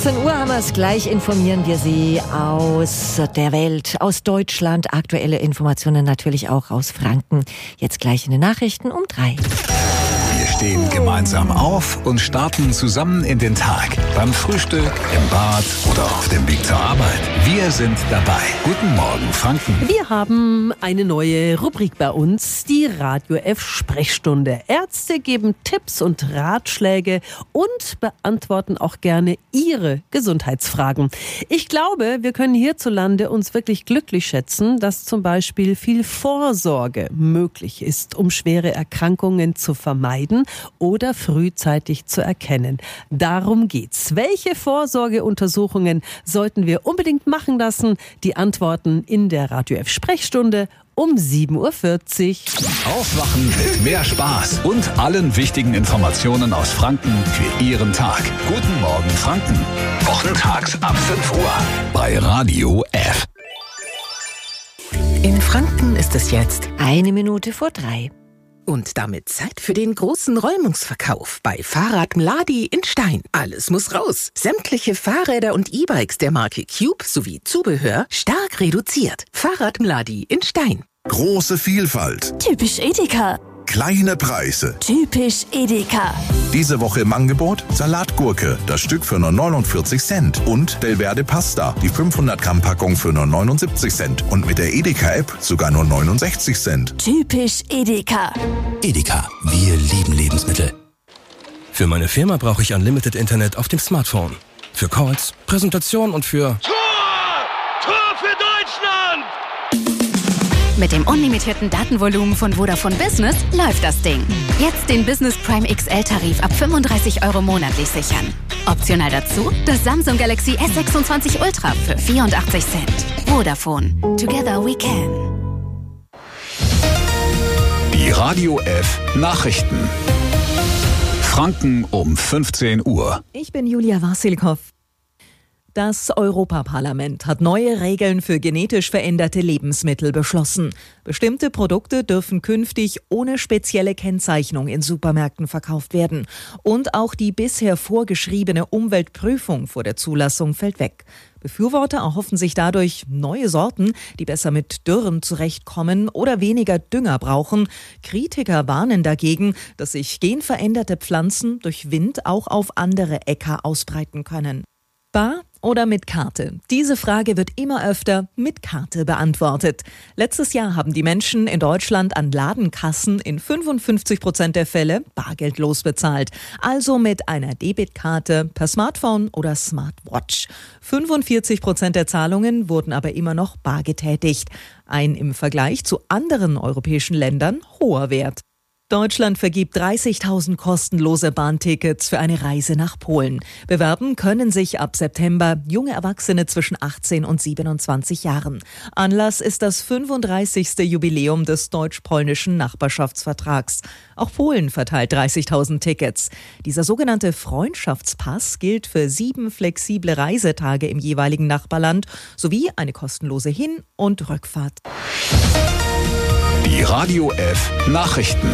14 Uhr haben wir es. Gleich informieren wir Sie aus der Welt, aus Deutschland. Aktuelle Informationen natürlich auch aus Franken. Jetzt gleich in den Nachrichten um 3. Wir stehen gemeinsam auf und starten zusammen in den Tag. Beim Frühstück, im Bad oder auf dem Weg zur Arbeit. Wir sind dabei. Guten Morgen, Franken. Wir haben eine neue Rubrik bei uns, die Radio F Sprechstunde. Ärzte geben Tipps und Ratschläge und beantworten auch gerne Ihre Gesundheitsfragen. Ich glaube, wir können hierzulande uns wirklich glücklich schätzen, dass zum Beispiel viel Vorsorge möglich ist, um schwere Erkrankungen zu vermeiden oder frühzeitig zu erkennen. Darum geht's. Welche Vorsorgeuntersuchungen sollten wir unbedingt machen lassen? Die Antworten in der Radio F Sprechstunde um 7.40 Uhr. Aufwachen mit mehr Spaß und allen wichtigen Informationen aus Franken für Ihren Tag. Guten Morgen, Franken. Wochentags ab 5 Uhr bei Radio F. In Franken ist es jetzt 1 Minute vor 3. und damit Zeit für den großen Räumungsverkauf bei Fahrrad Mladi in Stein. Alles muss raus. Sämtliche Fahrräder und E-Bikes der Marke Cube sowie Zubehör stark reduziert. Fahrrad Mladi in Stein. Große Vielfalt, Typisch Edeka. kleine Preise. Typisch Edeka. Diese Woche im Angebot Salatgurke, das Stück für nur 49 Cent. Und Delverde Pasta, die 500 Gramm Packung für nur 79 Cent. Und mit der Edeka-App sogar nur 69 Cent. Typisch Edeka. Edeka, wir lieben Lebensmittel. Für meine Firma brauche ich Unlimited Internet auf dem Smartphone. Für Calls, Präsentation und für... Tor für Deutschland! Mit dem unlimitierten Datenvolumen von Vodafone Business läuft das Ding. Jetzt den Business Prime XL-Tarif ab 35 € monatlich sichern. Optional dazu das Samsung Galaxy S26 Ultra für 84 Cent. Vodafone. Together we can. Die Radio F Nachrichten. Franken um 15 Uhr. Ich bin Julia Wassilkow. Das Europaparlament hat neue Regeln für genetisch veränderte Lebensmittel beschlossen. Bestimmte Produkte dürfen künftig ohne spezielle Kennzeichnung in Supermärkten verkauft werden. Und auch die bisher vorgeschriebene Umweltprüfung vor der Zulassung fällt weg. Befürworter erhoffen sich dadurch neue Sorten, die besser mit Dürren zurechtkommen oder weniger Dünger brauchen. Kritiker warnen dagegen, dass sich genveränderte Pflanzen durch Wind auch auf andere Äcker ausbreiten können. Bar oder mit Karte? Diese Frage wird immer öfter mit Karte beantwortet. Letztes Jahr haben die Menschen in Deutschland an Ladenkassen in 55% der Fälle bargeldlos bezahlt. Also mit einer Debitkarte per Smartphone oder Smartwatch. 45% der Zahlungen wurden aber immer noch bar getätigt. Ein im Vergleich zu anderen europäischen Ländern hoher Wert. Deutschland vergibt 30.000 kostenlose Bahntickets für eine Reise nach Polen. Bewerben können sich ab September junge Erwachsene zwischen 18 und 27 Jahren. Anlass ist das 35. Jubiläum des deutsch-polnischen Nachbarschaftsvertrags. Auch Polen verteilt 30.000 Tickets. Dieser sogenannte Freundschaftspass gilt für 7 flexible Reisetage im jeweiligen Nachbarland sowie eine kostenlose Hin- und Rückfahrt. Die Radio F Nachrichten.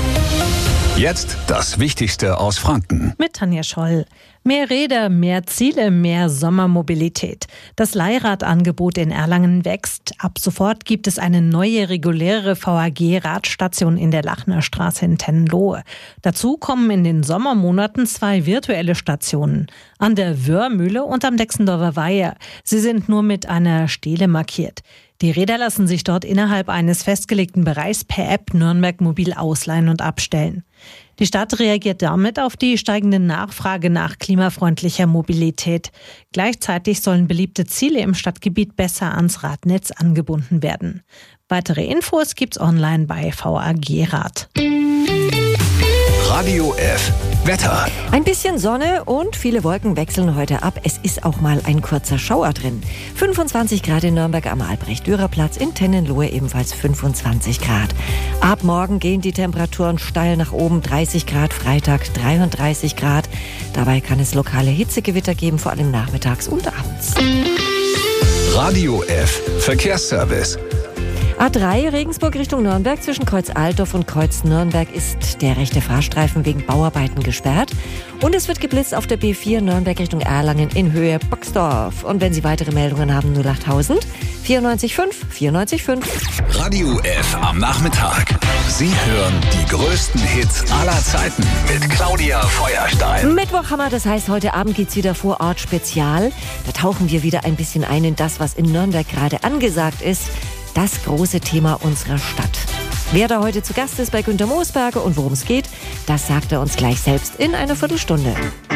Jetzt das Wichtigste aus Franken. Mit Tanja Scholl. Mehr Räder, mehr Ziele, mehr Sommermobilität. Das Leihradangebot in Erlangen wächst. Ab sofort gibt es eine neue reguläre VAG-Radstation in der Lachner Straße in Tenlohe. Dazu kommen in den Sommermonaten 2 virtuelle Stationen. An der Wörmühle und am Dexendorfer Weiher. Sie sind nur mit einer Stele markiert. Die Räder lassen sich dort innerhalb eines festgelegten Bereichs per App Nürnberg mobil ausleihen und abstellen. Die Stadt reagiert damit auf die steigende Nachfrage nach klimafreundlicher Mobilität. Gleichzeitig sollen beliebte Ziele im Stadtgebiet besser ans Radnetz angebunden werden. Weitere Infos gibt's online bei VAG Rad. Radio F Wetter. Ein bisschen Sonne und viele Wolken wechseln heute ab. Es ist auch mal ein kurzer Schauer drin. 25 Grad in Nürnberg am Albrecht-Dürer-Platz, in Tennenlohe ebenfalls 25 Grad. Ab morgen gehen die Temperaturen steil nach oben. 30 Grad, Freitag 33 Grad. Dabei kann es lokale Hitzegewitter geben, vor allem nachmittags und abends. Radio F Verkehrsservice. A3 Regensburg Richtung Nürnberg zwischen Kreuz Altdorf und Kreuz Nürnberg ist der rechte Fahrstreifen wegen Bauarbeiten gesperrt. Und es wird geblitzt auf der B4 Nürnberg Richtung Erlangen in Höhe Boxdorf. Und wenn Sie weitere Meldungen haben, 08000 94.5 94.5. Radio F am Nachmittag. Sie hören die größten Hits aller Zeiten mit Claudia Feuerstein. Mittwoch haben wir, das heißt, heute Abend geht's wieder Vorort Spezial. Da tauchen wir wieder ein bisschen ein in das, was in Nürnberg gerade angesagt ist. Das große Thema unserer Stadt. Wer da heute zu Gast ist bei Günter Moosberger und worum es geht, das sagt er uns gleich selbst in einer Viertelstunde.